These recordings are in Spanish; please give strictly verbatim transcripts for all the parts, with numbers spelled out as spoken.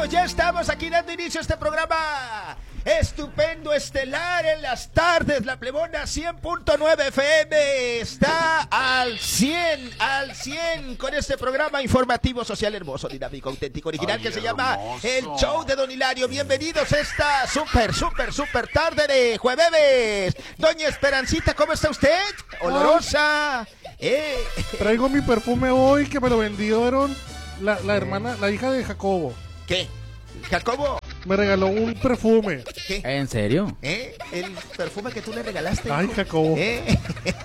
estamos, ya estamos aquí dando inicio a este programa estupendo, estelar en las tardes. La Plebona cien punto nueve F M está al cien, al cien con este programa informativo, social, hermoso, dinámico, auténtico, original. Ay, que se hermoso. Llama El Show de Don Hilario. Bienvenidos a esta súper, súper, súper tarde de jueves. Doña Esperancita, ¿cómo está usted? Olorosa. Eh. Traigo mi perfume hoy que me lo vendieron la, la hermana, la hija de Jacobo. ¿Qué? ¿Jacobo? Me regaló un perfume. ¿Qué? ¿En serio? ¿Eh? El perfume que tú le regalaste. Ay, Jacobo. ¿Eh?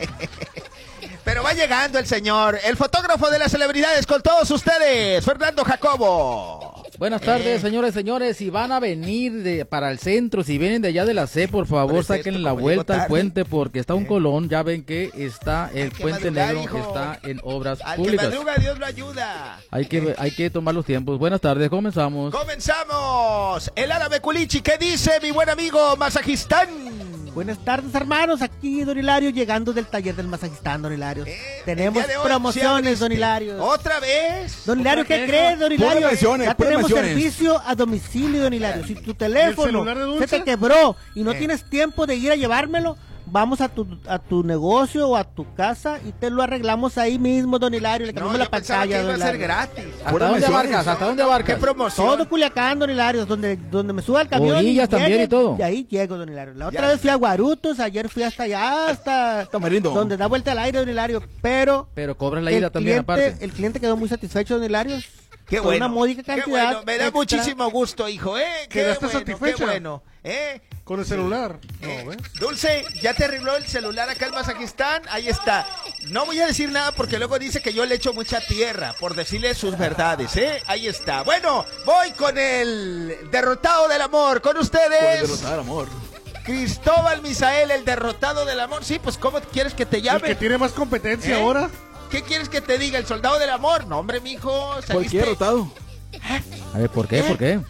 Pero va llegando el señor, el fotógrafo de las celebridades con todos ustedes, Fernando Jacobo. Buenas tardes, eh. señores, señores. Si van a venir de, para el centro, si vienen de allá de la C, por favor, saquen la vuelta al puente porque está un eh. colón. Ya ven que está el puente madrugar, negro, hijo. Está en obras al públicas. Que madruga, Dios lo ayuda. Hay que, hay que tomar los tiempos. Buenas tardes, comenzamos. Comenzamos. El árabe Culichi, ¿qué dice mi buen amigo Masajistán? Buenas tardes, hermanos. Aquí, Don Hilario, llegando del taller del Masajistán, Don Hilario. Eh, Tenemos promociones, Don Hilario. ¿Otra vez? Don Hilario, ¿qué crees, Don Hilario? Ya tenemos servicio a domicilio, Don Hilario. Si tu teléfono se te quebró y no eh. tienes tiempo de ir a llevármelo, vamos a tu a tu negocio o a tu casa y te lo arreglamos ahí mismo, Don Hilario. Le cambiamos no, la pantalla, que Don iba a ser gratis. ¿Hasta dónde abarcas? ¿Hasta dónde abarcas? ¿Qué promoción? Todo Culiacán, Don Hilario, donde, donde me suba el camión. Orillas y también llegue, y todo. Y ahí llego, Don Hilario. La otra ya. vez fui a Guarutos, ayer fui hasta allá, hasta Tamarindo, donde da vuelta al aire, Don Hilario. Pero, pero cobran la ida también cliente, aparte. El cliente quedó muy satisfecho, Don Hilario. Qué bueno, una módica cantidad. Qué bueno, me da extra. Muchísimo gusto, hijo, ¿eh? Qué ¿Quedaste bueno, satisfecha? Qué bueno, ¿eh? Con el celular. Eh, no, ¿ves? Dulce, ya te arregló el celular acá en Masajistán. Ahí está. No voy a decir nada porque luego dice que yo le echo mucha tierra por decirle sus verdades, ¿eh? Ahí está. Bueno, voy con el derrotado del amor. Con ustedes. Con el derrotado del amor. Cristóbal Misael, el derrotado del amor. Sí, pues ¿cómo quieres que te llame? El que tiene más competencia ¿Eh? ahora. ¿Qué quieres que te diga? ¿El soldado del amor? No, hombre, mijo. Cualquier derrotado. ¿Eh? A ver, ¿por qué? ¿Eh? ¿Por qué?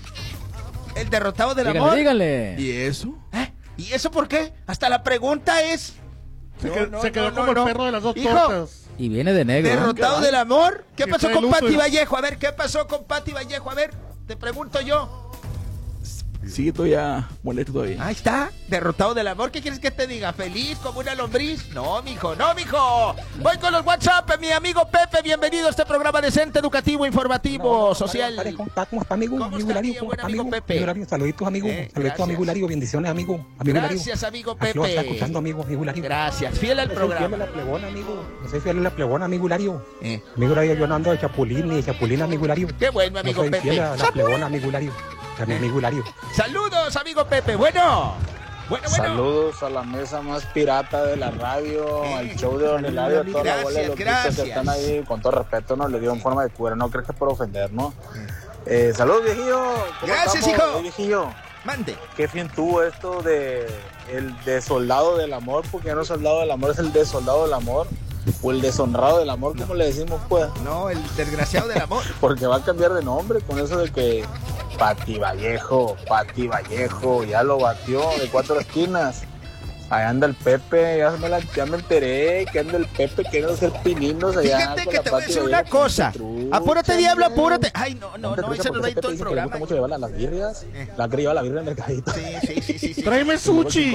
El derrotado del dígale, amor. Dígale. ¿Y eso? ¿Eh? ¿Y eso por qué? Hasta la pregunta es... Se, no, que, no, se quedó no, como no, el perro de las dos hijo, tortas. Y viene de negro. ¿Derrotado ¿eh? del amor? ¿Qué pasó con Pati luto, Vallejo? A ver, ¿qué pasó con Pati Vallejo? A ver, te pregunto yo. Sigue todavía molesto todavía. Ahí está, derrotado del amor. ¿Qué quieres que te diga? ¿Feliz como una lombriz? No, mijo, no, mijo. Voy con los WhatsApp, mi amigo Pepe. Bienvenido a este programa decente, educativo, informativo, no, no, social. Vale, ¿Cómo está, ¿Cómo está, amigo? ¿Cómo amigo está, Hilario, mi ¿cómo buen está, amigo amigo? Pepe? Amigo Hilario, saluditos, amigo. Eh, saluditos, amigo Hilario. Bendiciones, amigo. amigo gracias, Hilario. amigo Aquí lo Pepe. está escuchando, amigo, amigo Hilario. Gracias, fiel al Yo programa. soy fiel a la plebona, amigo. Yo soy fiel a la plebona, amigo Hilario. Eh. Amigo Hilario, yo no ando de chapulín ni de chapulín, amigo Hilario. Qué bueno, amigo yo soy Pepe. fiel a la plebona, amigo Hilario. Mi amigo Hilario. Saludos, amigo Pepe. Bueno, bueno, bueno. Saludos a la mesa más pirata de la radio, eh, al show de Don Hilario, a toda la bola de loquitos que están ahí, con todo respeto, no le dio en forma de cura, no crees que por ofender, ¿no? Eh, saludos, viejillo. Gracias, estamos? hijo. Eh, viejillo. Mande. Qué fin tuvo esto de el de soldado del amor, porque ya no es soldado del amor, es el de soldado del amor. O el deshonrado del amor, ¿cómo le decimos, pues? No, el desgraciado del amor. Porque va a cambiar de nombre con eso de que Pati Vallejo, Pati Vallejo, ya lo batió de cuatro esquinas. Ahí anda el Pepe, ya me, la, ya me enteré que anda el Pepe queriendo hacer pininos allá. Fíjate que te voy a decir una cosa. Apúrate, diablo, apúrate. Ay, no, no, no, ese nos va a ir todo el programa. Me gusta mucho llevar las birrias. Eh. La que lleva la birria al mercadito. Sí, sí, sí, sí, sí. Tráeme sushi.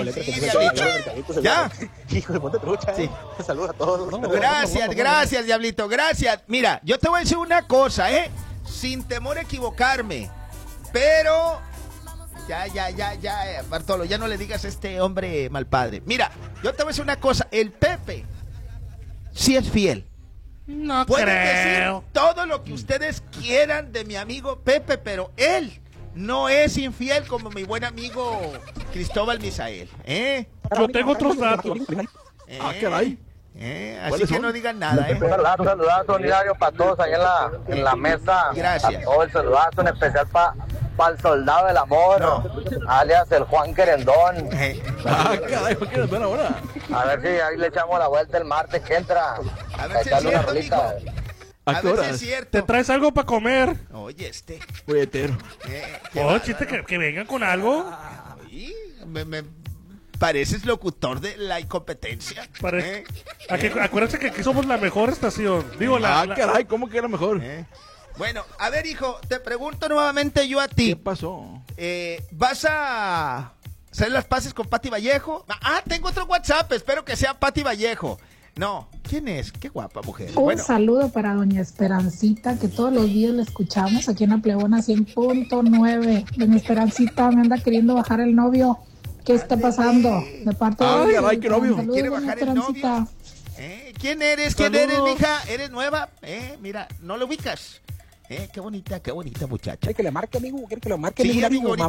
Ya. Hijo de ponte trucha. Sí. Saludos a todos. Gracias, gracias, diablito, gracias. Mira, yo te voy a decir una cosa, ¿eh? Sin temor a equivocarme. Pero... Ya, ya, ya, ya, Bartolo, ya no le digas a este hombre mal padre. Mira, yo te voy a decir una cosa. El Pepe sí es fiel. No Pueden creo. decir todo lo que ustedes quieran de mi amigo Pepe, pero él no es infiel como mi buen amigo Cristóbal Misael, ¿eh? Yo tengo otros datos. ¿Eh? Ah, caray. ¿Eh? Así que no digan nada, ¿eh? Un saludazo, un saludazo, Don Hilario, para todos ahí en la, en la mesa. Gracias. A todo el saludazo, en especial para pa el soldado del amor, no. alias el Juan Querendón. Eh. Ah, caray, ¿por qué nos ven ahora? A ver si ahí le echamos la vuelta el martes que entra. A ver si es cierto, mijo. ¿A A qué ver si horas? es cierto. ¿Te traes algo para comer? Oye, este. Puñetero. Eh, qué Oh, bárbaro. chiste, que, que vengan con algo. Ay, me, me pareces locutor de la incompetencia. Pare- ¿Eh? Aquí- acuérdense que aquí somos la mejor estación. Digo, la, Ah, la- caray, ¿cómo que era mejor? ¿Eh? Bueno, a ver, hijo, te pregunto nuevamente yo a ti. ¿Qué pasó? Eh, ¿Vas a hacer las paces con Pati Vallejo? Ah, tengo otro WhatsApp, espero que sea Pati Vallejo. No, ¿quién es? Qué guapa mujer. Un Bueno. saludo para doña Esperancita, que todos los días la escuchamos aquí en la Plebona cien punto nueve. Doña Esperancita me anda queriendo bajar el novio. ¿Qué está pasando? De parte Ay, de... caray, qué novio. Saludos, ¿Quiere doña bajar el Esperancita. novio? ¿Eh? ¿Quién eres? ¿Quién Saludos. eres, mija? ¿Eres nueva? Eh, mira, no lo ubicas. Eh, qué bonita, qué bonita muchacha. ¿Quiere que le marque, amigo? ¿Quiere que lo marque, Sí, amigo? amigo,